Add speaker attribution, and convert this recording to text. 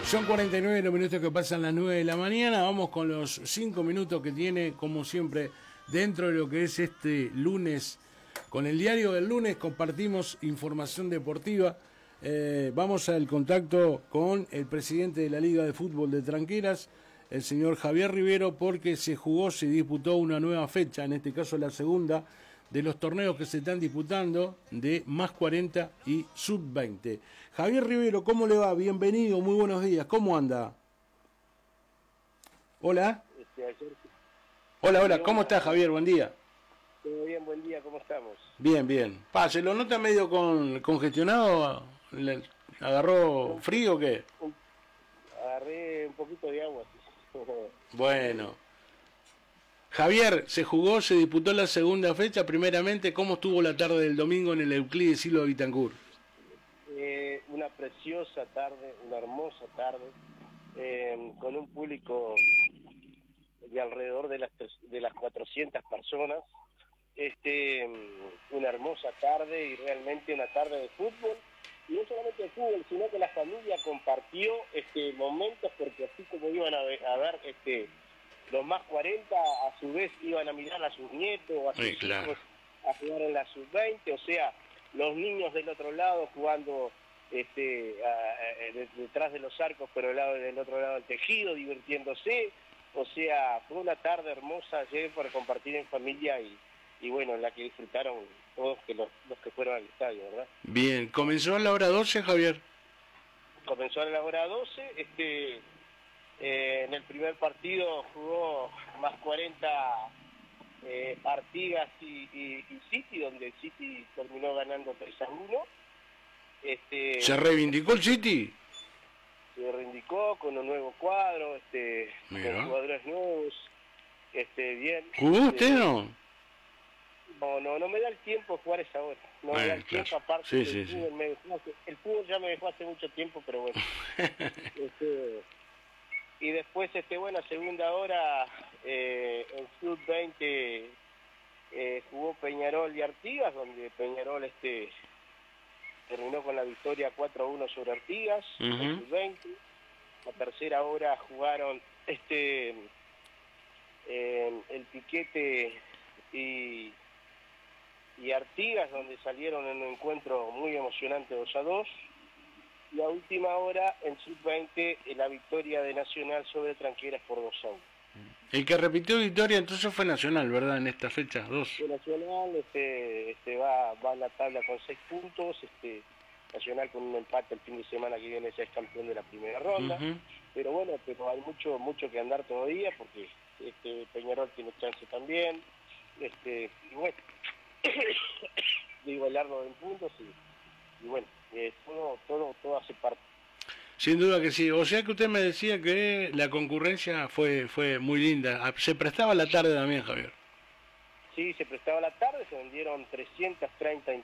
Speaker 1: Son 49 los minutos que pasan las 9 de la mañana. Vamos con los 5 minutos que tiene, como siempre, dentro de lo que es este lunes. Con el diario del lunes compartimos información deportiva. Vamos al contacto con el presidente de la Liga de Fútbol de Tranqueras, el señor Javier Rivero, porque se disputó una nueva fecha, en este caso la segunda, de los torneos que se están disputando de más 40 y sub 20. Javier Rivero, ¿cómo le va? Bienvenido, muy buenos días, ¿cómo anda? Hola. Hola, ¿cómo está Javier? Buen día.
Speaker 2: Todo bien, buen día, ¿cómo estamos?
Speaker 1: Bien. ¿Se lo nota medio congestionado? ¿Le agarró frío o qué?
Speaker 2: Agarré un poquito de agua.
Speaker 1: Bueno. Javier, se disputó la segunda fecha. Primeramente, ¿cómo estuvo la tarde del domingo en el Euclides Silva Bitancur?
Speaker 2: Una preciosa tarde, una hermosa tarde, con un público de alrededor de las 400 personas. Una hermosa tarde y realmente una tarde de fútbol. Y no solamente de fútbol, sino que la familia compartió momentos, porque así como iban a ver los más 40, a su vez iban a mirar a sus nietos, a sus hijos a jugar en la sub-20, o sea, los niños del otro lado jugando detrás de los arcos, pero del otro lado del tejido, divirtiéndose. O sea, fue una tarde hermosa ayer para compartir en familia y bueno, en la que disfrutaron todos los que fueron al estadio, ¿verdad?
Speaker 1: Bien, ¿comenzó a la hora 12, Javier?
Speaker 2: Comenzó a la hora 12, en el primer partido jugó más 40 Artigas y City, donde el City terminó ganando 3-1.
Speaker 1: ¿Se reivindicó el City?
Speaker 2: Se reivindicó con un nuevo cuadro, con jugadores nuevos, bien.
Speaker 1: ¿Jugó usted no?
Speaker 2: No me da el tiempo de jugar esa hora. No me da el tiempo, aparte el fútbol ya me dejó hace mucho tiempo, pero bueno. Y después, segunda hora, en sub-20 jugó Peñarol y Artigas, donde Peñarol terminó con la victoria 4-1 sobre Artigas, en sub-20. La tercera hora jugaron el Piquete y Artigas, donde salieron en un encuentro muy emocionante 2-2. Y a última hora, en sub-20, la victoria de Nacional sobre Tranqueras por 2-1.
Speaker 1: El que repitió victoria entonces fue Nacional, ¿verdad? En esta fecha, 2.
Speaker 2: Nacional va a la tabla con 6 puntos. Nacional con un empate el fin de semana que viene ya es campeón de la primera ronda. Pero bueno, hay mucho que andar todavía, porque Peñarol tiene chance también. Y bueno, de igualarlo en puntos y bueno, todo hace parte.
Speaker 1: Sin duda que sí. O sea que usted me decía que la concurrencia fue muy linda. Se prestaba la tarde también, Javier.
Speaker 2: Sí, se prestaba la tarde, se vendieron 330